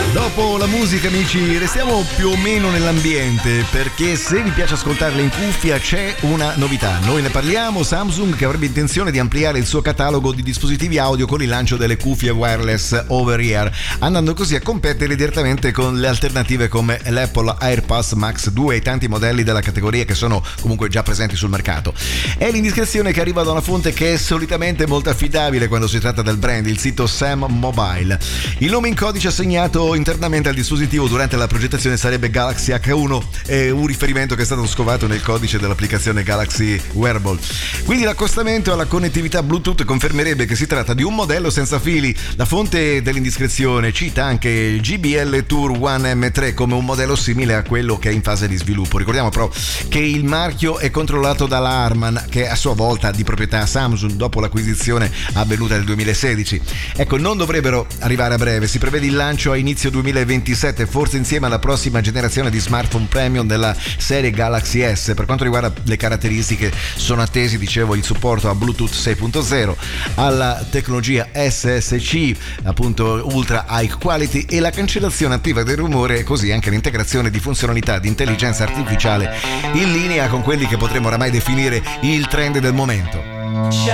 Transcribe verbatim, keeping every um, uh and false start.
Dopo la musica, amici, restiamo più o meno nell'ambiente, perché se vi piace ascoltarla in cuffia c'è una novità. Noi ne parliamo. Samsung che avrebbe intenzione di ampliare il suo catalogo di dispositivi audio con il lancio delle cuffie wireless over ear, andando così a competere direttamente con le alternative come l'Apple AirPods Max due e tanti modelli della categoria che sono comunque già presenti sul mercato. È l'indiscrezione che arriva da una fonte che è solitamente molto affidabile quando si tratta del brand, il sito Sam Mobile. Il nome in codice assegnato internamente al dispositivo durante la progettazione sarebbe Galaxy acca uno, è un riferimento che è stato scovato nel codice dell'applicazione Galaxy Wearable. Quindi l'accostamento alla connettività Bluetooth confermerebbe che si tratta di un modello senza fili. La fonte dell'indiscrezione cita anche il J B L Tour One M tre come un modello simile a quello che è in fase di sviluppo. Ricordiamo però che il marchio è controllato dalla Harman, che a sua volta di proprietà Samsung dopo l'acquisizione avvenuta nel duemilasedici. Ecco, non dovrebbero arrivare a breve, si prevede il lancio a inizio duemilaventisette, forse insieme alla prossima generazione di smartphone premium della serie Galaxy S. Per quanto riguarda le caratteristiche, sono attesi, dicevo, il supporto a Bluetooth sei punto zero, alla tecnologia S S C, appunto Ultra High Quality, e la cancellazione attiva del rumore, e così anche l'integrazione di funzionalità di intelligenza artificiale in linea con quelli che potremmo oramai definire il trend del momento.